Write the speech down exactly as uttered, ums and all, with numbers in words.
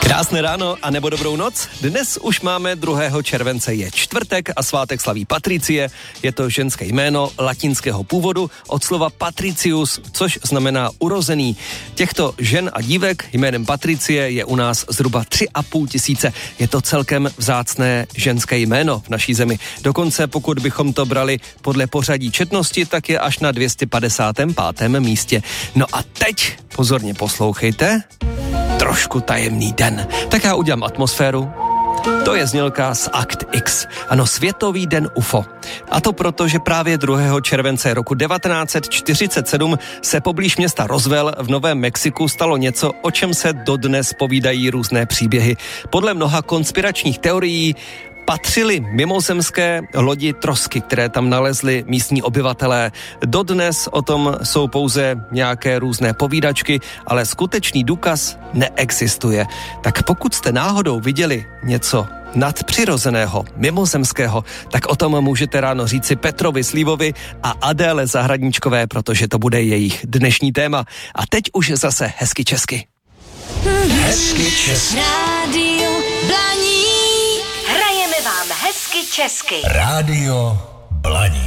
Krásné ráno a nebo dobrou noc. Dnes už máme druhého července, je čtvrtek a svátek slaví Patricie. Je to ženské jméno latinského původu od slova patricius, což znamená urozený. Těchto žen a dívek jménem Patricie je u nás zhruba tři a půl tisíce. Je to celkem vzácné ženské jméno v naší zemi. Dokonce pokud bychom to brali podle pořadí četnosti, tak je až na dvě stě padesátém pátém místě. No a teď pozorně poslouchejte. Trošku tajemný den. Tak já udělám atmosféru. To je znělka z Akt X. Ano, Světový den U F O. A to proto, že právě druhého července roku devatenáct set čtyřicet sedm se poblíž města Roswell v Novém Mexiku stalo něco, o čem se dodnes povídají různé příběhy. Podle mnoha konspiračních teorií patřily mimozemské lodi trosky, které tam nalezli místní obyvatelé. Dodnes o tom jsou pouze nějaké různé povídačky, ale skutečný důkaz neexistuje. Tak pokud jste náhodou viděli něco nadpřirozeného, mimozemského, tak o tom můžete ráno říci Petrovi Slívovi a Adéle Zahradníčkové, protože to bude jejich dnešní téma. A teď už zase hezky česky. Hezky česky. Rádio Blaník. Hrajeme vám hezky česky. Rádio Blaník.